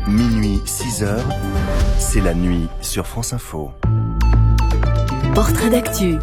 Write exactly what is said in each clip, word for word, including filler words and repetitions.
minuit, six heures, c'est la nuit sur France Info. Portrait d'actu.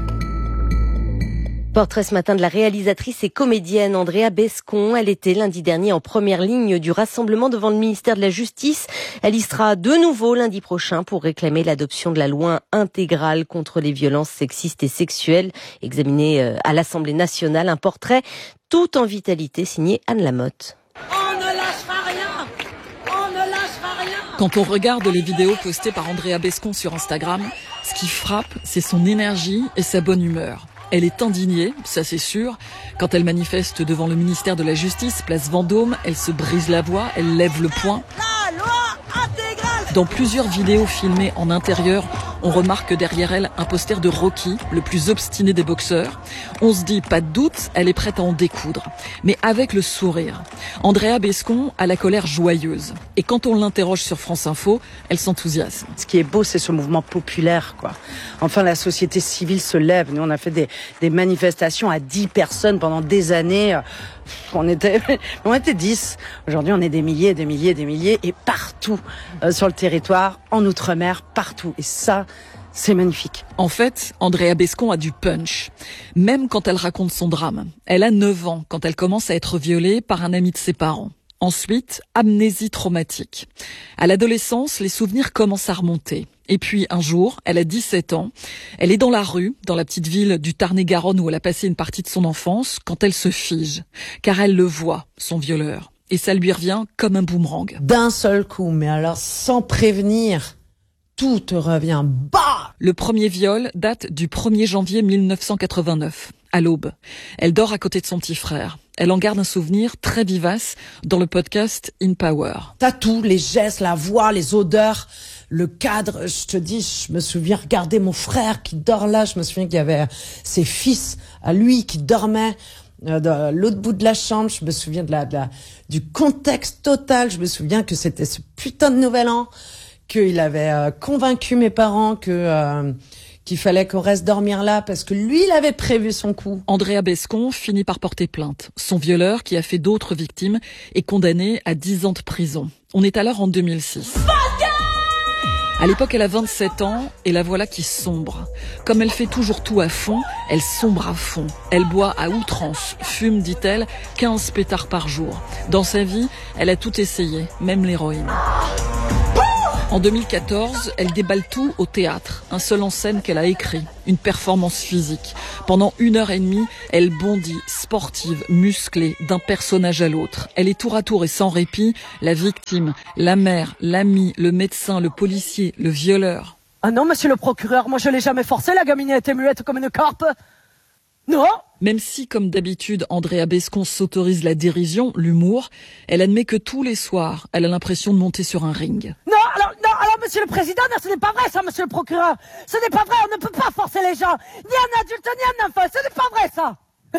Portrait ce matin de la réalisatrice et comédienne Andrea Bescon. Elle était lundi dernier en première ligne du rassemblement devant le ministère de la Justice. Elle y sera de nouveau lundi prochain pour réclamer l'adoption de la loi intégrale contre les violences sexistes et sexuelles, examinée à l'Assemblée nationale. Un portrait tout en vitalité signé Anne Lamotte. On ne lâchera rien. On ne lâchera rien. Quand on regarde les vidéos postées par Andrea Bescon sur Instagram, ce qui frappe, c'est son énergie et sa bonne humeur. Elle est indignée, ça c'est sûr. Quand elle manifeste devant le ministère de la Justice, place Vendôme, elle se brise la voix, elle lève le poing. La loi intégrale. Dans plusieurs vidéos filmées en intérieur, on remarque derrière elle un poster de Rocky, le plus obstiné des boxeurs. On se dit, pas de doute, elle est prête à en découdre. Mais avec le sourire. Andrea Bescon a la colère joyeuse. Et quand on l'interroge sur France Info, elle s'enthousiasme. Ce qui est beau, c'est ce mouvement populaire, quoi. Enfin, la société civile se lève. Nous, on a fait des, des manifestations à dix personnes pendant des années. On était, on était dix. Aujourd'hui, on est des milliers, des milliers, des milliers. Et partout, euh, sur le territoire, en Outre-mer, partout. Et ça, c'est magnifique. En fait, Andrea Bescon a du punch. Même quand elle raconte son drame. Elle a neuf ans quand elle commence à être violée par un ami de ses parents. Ensuite, amnésie traumatique. À l'adolescence, les souvenirs commencent à remonter. Et puis, un jour, elle a dix-sept ans, elle est dans la rue, dans la petite ville du Tarn-et-Garonne où elle a passé une partie de son enfance, quand elle se fige. Car elle le voit, son violeur. Et ça lui revient comme un boomerang. D'un seul coup, mais alors sans prévenir, tout te revient bas. Le premier viol date du premier janvier mille neuf cent quatre-vingt-neuf, à l'aube. Elle dort à côté de son petit frère. Elle en garde un souvenir très vivace dans le podcast In Power. T'as tout, les gestes, la voix, les odeurs, le cadre. Je te dis, je me souviens regarder mon frère qui dort là. Je me souviens qu'il y avait ses fils à lui qui dormaient euh, de l'autre bout de la chambre. Je me souviens de la, de la, du contexte total. Je me souviens que c'était ce putain de nouvel an, qu'il avait euh, convaincu mes parents que... Euh, qu'il fallait qu'on reste dormir là parce que lui, il avait prévu son coup. Andrea Bescon finit par porter plainte. Son violeur, qui a fait d'autres victimes, est condamné à dix ans de prison. On est alors en deux mille six. À l'époque, elle a vingt-sept ans et la voilà qui sombre. Comme elle fait toujours tout à fond, elle sombre à fond. Elle boit à outrance, fume, dit-elle, quinze pétards par jour. Dans sa vie, elle a tout essayé, même l'héroïne. En deux mille quatorze, elle déballe tout au théâtre, un seul en scène qu'elle a écrit, une performance physique. Pendant une heure et demie, elle bondit, sportive, musclée, d'un personnage à l'autre. Elle est tour à tour et sans répit, la victime, la mère, l'ami, le médecin, le policier, le violeur. Ah non, monsieur le procureur, moi je l'ai jamais forcé, la gamine était muette comme une carpe. Non. Même si, comme d'habitude, Andrea Bescon s'autorise la dérision, l'humour, elle admet que tous les soirs, elle a l'impression de monter sur un ring. Non, alors, non, alors, monsieur le président, non, ce n'est pas vrai, ça, monsieur le procureur. Ce n'est pas vrai, on ne peut pas forcer les gens. Ni un adulte, ni un enfant, ce n'est pas vrai, ça.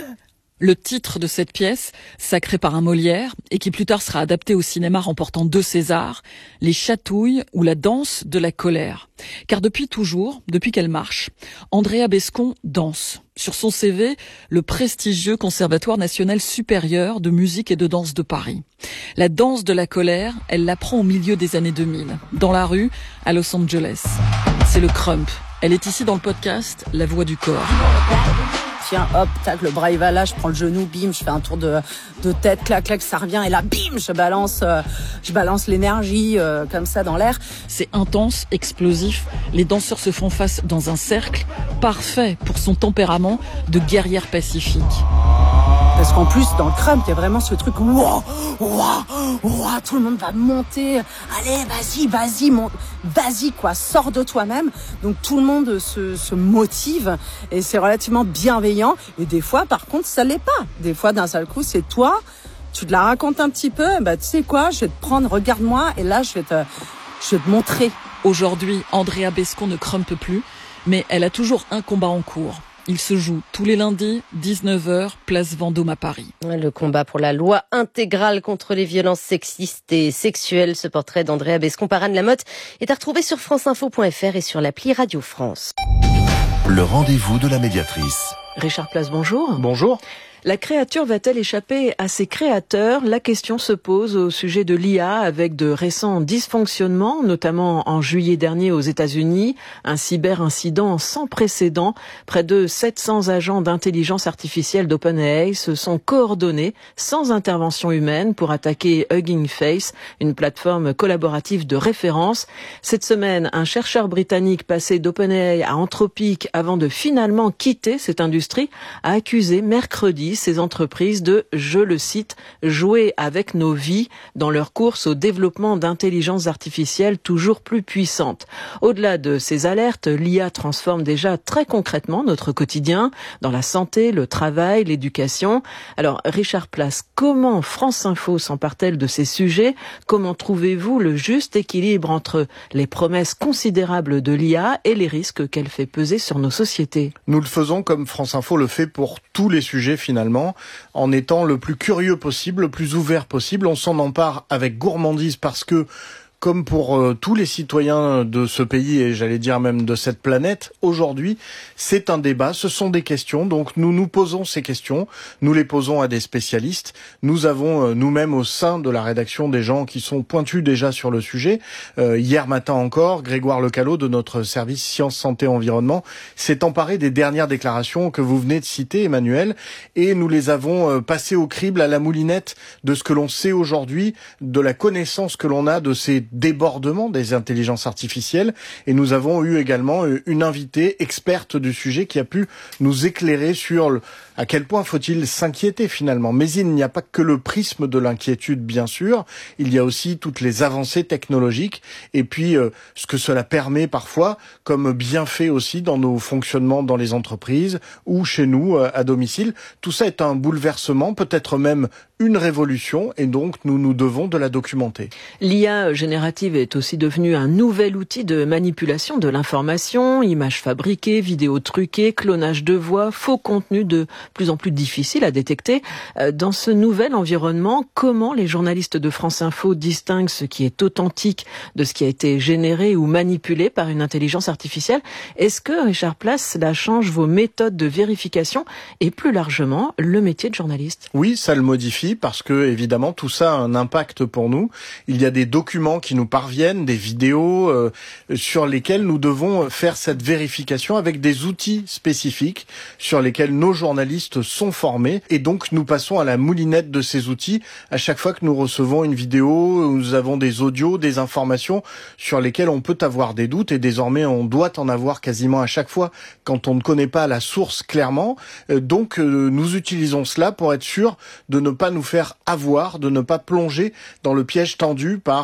Le titre de cette pièce, sacrée par un Molière, et qui plus tard sera adaptée au cinéma remportant deux Césars, Les Chatouilles ou La danse de la colère. Car depuis toujours, depuis qu'elle marche, Andrea Bescon danse. Sur son C V, le prestigieux Conservatoire national supérieur de musique et de danse de Paris. La danse de la colère, elle l'apprend au milieu des années deux mille, dans la rue, à Los Angeles. C'est le crump. Elle est ici dans le podcast La Voix du corps. Tiens, hop, tac, le bras il va là, je prends le genou, bim, je fais un tour de, de tête, clac, clac, ça revient, et là, bim, je balance, euh, je balance l'énergie euh, comme ça dans l'air. C'est intense, explosif. Les danseurs se font face dans un cercle, parfait pour son tempérament de guerrière pacifique. Parce qu'en plus, dans le crump, il y a vraiment ce truc, wow, wow, wow, tout le monde va monter. Allez, vas-y, vas-y, monte, vas-y, quoi, sors de toi-même. Donc tout le monde se, se motive et c'est relativement bienveillant. Et des fois, par contre, ça l'est pas. Des fois, d'un seul coup, c'est toi, tu te la racontes un petit peu, bah tu sais quoi, je vais te prendre, regarde-moi, et là, je vais te, je vais te montrer. Aujourd'hui, Andrea Bescon ne crumpe plus, mais elle a toujours un combat en cours. Il se joue tous les lundis, dix-neuf heures, place Vendôme à Paris. Le combat pour la loi intégrale contre les violences sexistes et sexuelles. Ce portrait d'Andrea Bescon par Anne Lamotte est à retrouver sur franceinfo point f r et sur l'appli Radio France. Le rendez-vous de la médiatrice. Richard Place, bonjour. Bonjour. La créature va-t-elle échapper à ses créateurs? La question se pose au sujet de l'I A avec de récents dysfonctionnements, notamment en juillet dernier aux États-Unis, un cyber-incident sans précédent. Près de sept cents agents d'intelligence artificielle d'OpenAI se sont coordonnés sans intervention humaine pour attaquer Hugging Face, une plateforme collaborative de référence. Cette semaine, un chercheur britannique passé d'OpenAI à Anthropic avant de finalement quitter cette industrie a accusé mercredi ces entreprises de, je le cite, jouer avec nos vies dans leur course au développement d'intelligence artificielle toujours plus puissante. Au-delà de ces alertes, l'I A transforme déjà très concrètement notre quotidien dans la santé, le travail, l'éducation. Alors, Richard Place, comment France Info s'empare-t-elle de ces sujets? Comment trouvez-vous le juste équilibre entre les promesses considérables de l'I A et les risques qu'elle fait peser sur nos sociétés? Nous le faisons comme France Info le fait pour tous les sujets finalement, en étant le plus curieux possible, le plus ouvert possible. On s'en empare avec gourmandise parce que, comme pour euh, tous les citoyens de ce pays et j'allais dire même de cette planète, aujourd'hui, c'est un débat, ce sont des questions. Donc nous nous posons ces questions, nous les posons à des spécialistes. Nous avons euh, nous-mêmes au sein de la rédaction des gens qui sont pointus déjà sur le sujet. Euh, hier matin encore, Grégoire Lecallot de notre service Sciences, Santé, Environnement s'est emparé des dernières déclarations que vous venez de citer, Emmanuel, et nous les avons euh, passées au crible, à la moulinette de ce que l'on sait aujourd'hui, de la connaissance que l'on a de ces débordement des intelligences artificielles, et nous avons eu également une invitée experte du sujet qui a pu nous éclairer sur le, à quel point faut-il s'inquiéter finalement. Mais il n'y a pas que le prisme de l'inquiétude, bien sûr, il y a aussi toutes les avancées technologiques et puis euh, ce que cela permet parfois comme bienfait aussi dans nos fonctionnements dans les entreprises ou chez nous euh, à domicile. Tout ça est un bouleversement, peut-être même une révolution, et donc nous nous devons de la documenter. L'I A générative est aussi devenue un nouvel outil de manipulation de l'information, images fabriquées, vidéos truquées, clonage de voix, faux contenus de plus en plus difficiles à détecter. Dans ce nouvel environnement, comment les journalistes de France Info distinguent ce qui est authentique de ce qui a été généré ou manipulé par une intelligence artificielle? Est-ce que, Richard Place, cela change vos méthodes de vérification et plus largement le métier de journaliste? Oui, ça le modifie parce que, évidemment, tout ça a un impact pour nous. Il y a des documents qui nous parviennent, des vidéos euh, sur lesquelles nous devons faire cette vérification avec des outils spécifiques sur lesquels nos journalistes sont formés. Et donc, nous passons à la moulinette de ces outils à chaque fois que nous recevons une vidéo, où nous avons des audios, des informations sur lesquelles on peut avoir des doutes. Et désormais, on doit en avoir quasiment à chaque fois quand on ne connaît pas la source clairement. Euh, donc, euh, nous utilisons cela pour être sûr de ne pas nous faire avoir, de ne pas plonger dans le piège tendu par